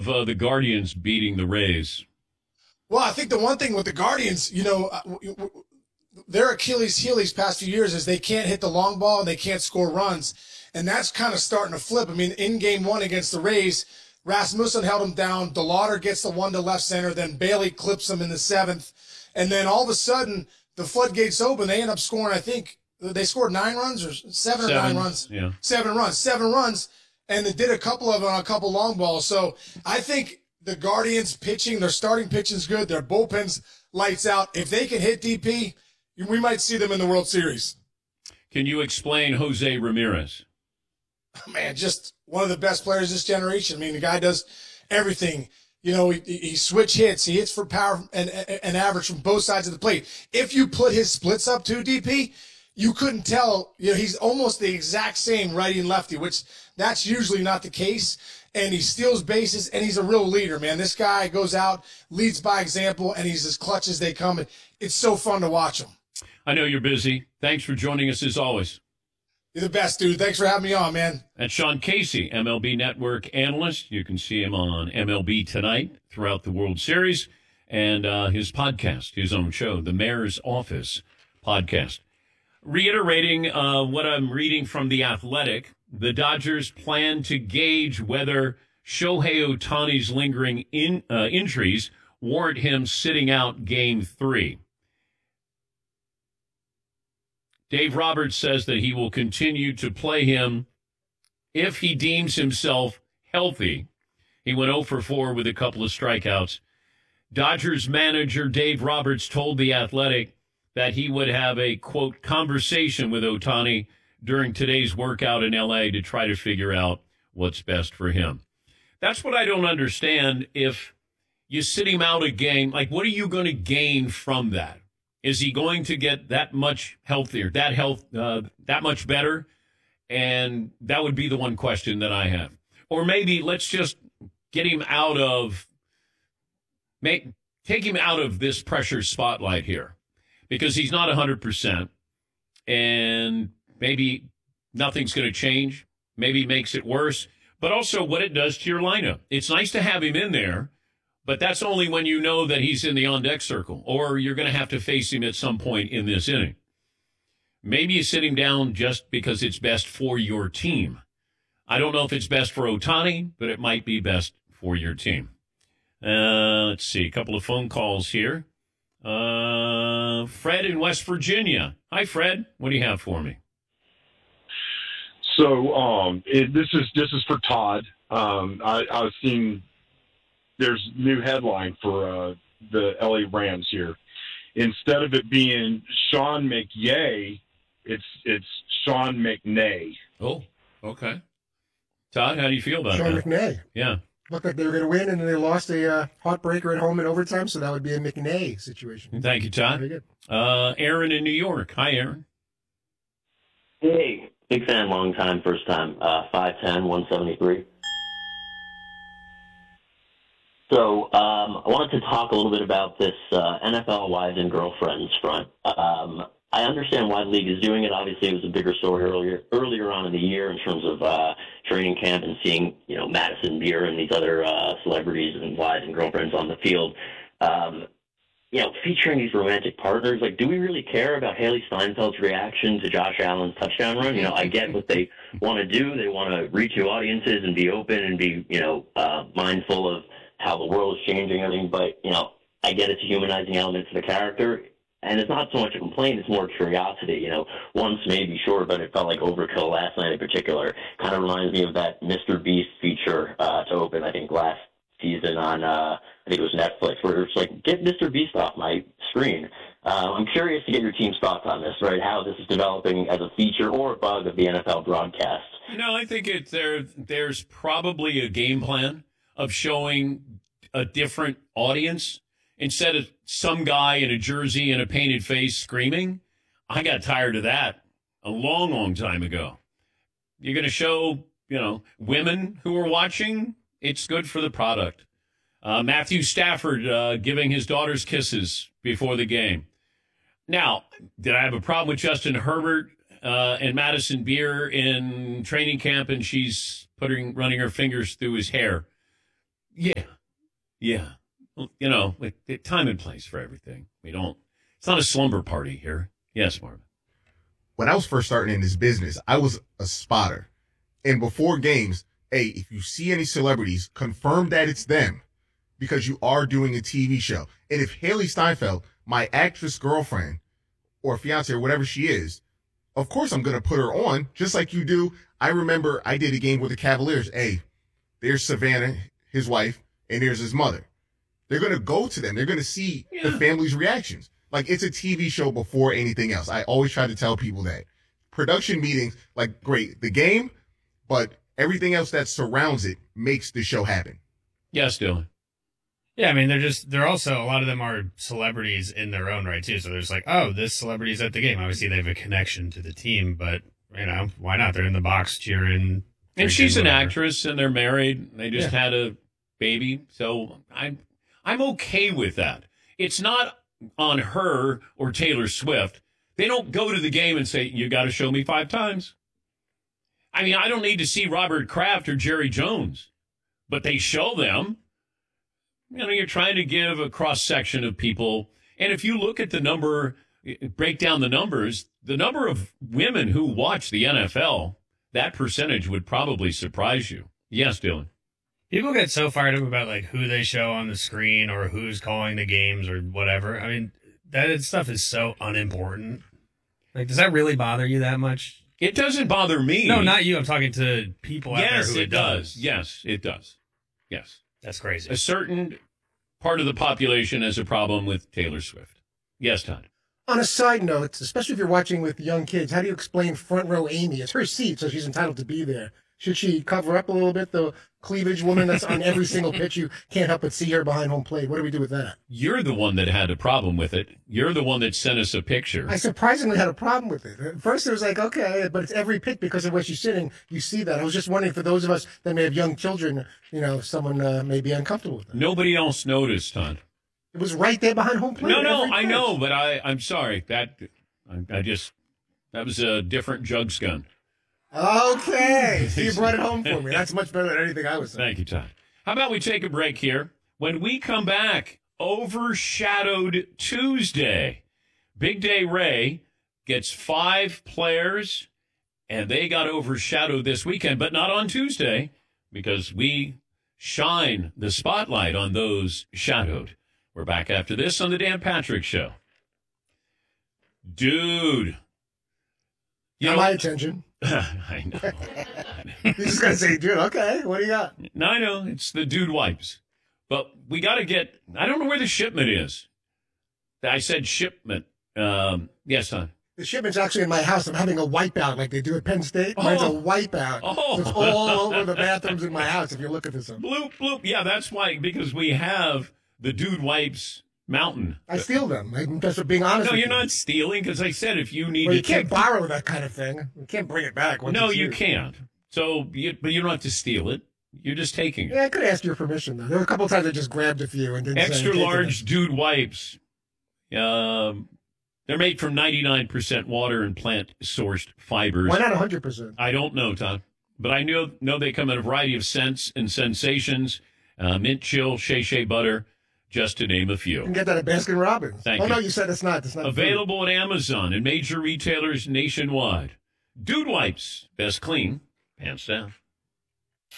of the Guardians beating the Rays? Well, I think the one thing with the Guardians, their Achilles heel these past few years is they can't hit the long ball and they can't score runs. And that's kind of starting to flip. I mean, in game one against the Rays, Rasmussen held him down. DeLauder gets the one to left center. Then Bailey clips him in the seventh. And then all of a sudden, the floodgates open. They end up scoring, I think, they scored 9 runs or 7 or 9 runs. Yeah. 7 runs. And they did a couple of them on a couple long balls. So I think the Guardians pitching, their starting pitching's good. Their bullpen's lights out. If they can hit DP, we might see them in the World Series. Can you explain Jose Ramirez? Man, just one of the best players this generation. I mean, the guy does everything. He switch hits. He hits for power and average from both sides of the plate. If you put his splits up to DP, you couldn't tell. He's almost the exact same righty and lefty, which that's usually not the case. And he steals bases, and he's a real leader, man. This guy goes out, leads by example, and he's as clutch as they come. It's so fun to watch him. I know you're busy. Thanks for joining us as always. You're the best, dude. Thanks for having me on, man. That's Sean Casey, MLB Network analyst. You can see him on MLB Tonight throughout the World Series and his podcast, his own show, The Mayor's Office podcast. Reiterating what I'm reading from The Athletic, the Dodgers plan to gauge whether Shohei Ohtani's lingering injuries warrant him sitting out Game 3. Dave Roberts says that he will continue to play him if he deems himself healthy. He went 0 for 4 with a couple of strikeouts. Dodgers manager Dave Roberts told The Athletic that he would have a, quote, conversation with Ohtani during today's workout in L.A. to try to figure out what's best for him. That's what I don't understand. If you sit him out a game, like, what are you going to gain from that? Is he going to get that much healthier, that much better? And that would be the one question that I have. Or maybe let's just get him out of, take him out of this pressure spotlight here, because he's not 100%, and maybe nothing's going to change. Maybe it makes it worse. But also what it does to your lineup. It's nice to have him in there, but that's only when you know that he's in the on-deck circle, or you're going to have to face him at some point in this inning. Maybe you sit him down just because it's best for your team. I don't know if it's best for Ohtani, but it might be best for your team. Let's see, a couple of phone calls here. Fred in West Virginia. Hi, Fred. What do you have for me? So this is for Todd. I was seeing there's new headline for the LA Rams here. Instead of it being Sean McYay, it's Sean McNay. Oh, okay. Todd, how do you feel about Sean that? McNay. Yeah. Looked like they were going to win, and they lost a heartbreaker at home in overtime, so that would be a McNay situation. Thank you, Todd. Very good. Aaron in New York. Hi, Aaron. Hey, big fan, long time, first time. 5'10", 173. So I wanted to talk a little bit about this NFL wives and girlfriends front. I understand why the league is doing it. Obviously, it was a bigger story earlier on in the year in terms of training camp and seeing, Madison Beer and these other celebrities and wives and girlfriends on the field. Featuring these romantic partners. Like, do we really care about Haley Steinfeld's reaction to Josh Allen's touchdown run? I get what they want to do. They want to reach new audiences and be open and be, mindful of how the world is changing. But, I get it's a humanizing element to the character. And it's not so much a complaint, it's more curiosity. Once maybe, sure, but it felt like overkill last night in particular. Kind of reminds me of that Mr. Beast feature to open, I think, last season on, I think it was Netflix, where it's like, get Mr. Beast off my screen. I'm curious to get your team's thoughts on this, right? How this is developing as a feature or a bug of the NFL broadcast. I think there's probably a game plan of showing a different audience. Instead of some guy in a jersey and a painted face screaming, I got tired of that a long, long time ago. You're going to show, women who are watching, it's good for the product. Matthew Stafford giving his daughters kisses before the game. Now, did I have a problem with Justin Herbert and Madison Beer in training camp and she's running her fingers through his hair? Yeah. Well, time and place for everything. It's not a slumber party here. Yes, Marvin. When I was first starting in this business, I was a spotter. And before games, hey, if you see any celebrities, confirm that it's them because you are doing a TV show. And if Haley Steinfeld, my actress girlfriend or fiance or whatever she is, of course I'm going to put her on just like you do. I remember I did a game with the Cavaliers. Hey, there's Savannah, his wife, and there's his mother. They're going to go to them. They're going to see the family's reactions. Like, it's a TV show before anything else. I always try to tell people that. Production meetings, like, great, the game, but everything else that surrounds it makes the show happen. Yes, Dylan. Yeah, I mean, they're also, a lot of them are celebrities in their own right, too. So there's like, oh, this celebrity's at the game. Obviously, they have a connection to the team, but, why not? They're in the box cheering. And she's an actress, and they're married. They just had a baby. So I'm okay with that. It's not on her or Taylor Swift. They don't go to the game and say, you got to show me 5 times. I mean, I don't need to see Robert Kraft or Jerry Jones, but they show them. You're trying to give a cross-section of people. And if you look at the number, break down the numbers, the number of women who watch the NFL, that percentage would probably surprise you. Yes, Dylan. People get so fired up about like who they show on the screen or who's calling the games or whatever. I mean, that stuff is so unimportant. Like, does that really bother you that much? It doesn't bother me. No, not you. I'm talking to people out there who it does. Yes, it does. Yes. That's crazy. A certain part of the population has a problem with Taylor Swift. Yes, Todd. On a side note, especially if you're watching with young kids, how do you explain front row Amy? It's her seat, so she's entitled to be there. Should she cover up a little bit the cleavage woman that's on every single pitch? You can't help but see her behind home plate. What do we do with that? You're the one that had a problem with it. You're the one that sent us a picture. I surprisingly had a problem with it. At first it was like, okay, but it's every pitch because of where she's sitting. You see that. I was just wondering for those of us that may have young children, someone may be uncomfortable with that. Nobody else noticed, Todd. It was right there behind home plate. No, I know, but I'm sorry. That was a different jugs gun. Okay. So you brought it home for me. That's much better than anything I was saying. Thank you, Todd. How about we take a break here? When we come back, Overshadowed Tuesday. Big Day Ray gets 5 players, and they got overshadowed this weekend, but not on Tuesday, because we shine the spotlight on those shadowed. We're back after this on the Dan Patrick Show. Dude. Got my attention. I know. You're just going to say, dude, okay, what do you got? No, I know. It's the dude wipes. But we got to get, I don't know where the shipment is. I said shipment. Yes, son. The shipment's actually in my house. I'm having a wipeout like they do at Penn State. Mine's a wipeout. Oh. It's all over the bathrooms in my house if you're looking for something. Bloop, bloop. Yeah, that's why, because we have the dude wipes mountain. I steal them. I'm just being honest. No, with you're you. not stealing, because I said if you need Well, to you can't borrow that kind of thing. You can't bring it back. No, you can't. So, but you don't have to steal it. You're just taking it. Yeah, I could ask your permission, though. There were a couple of times I just grabbed a few and didn't Extra say large dude wipes. They're made from 99% water and plant-sourced fibers. Why not 100%? I don't know, Tom. But I know they come in a variety of scents and sensations. Mint chill, shea butter, just to name a few. You can get that at Baskin Robbins. Thank you. Oh, no, you said it's not. It's not Available at Amazon and major retailers nationwide. Dude wipes. Best clean. Pants down.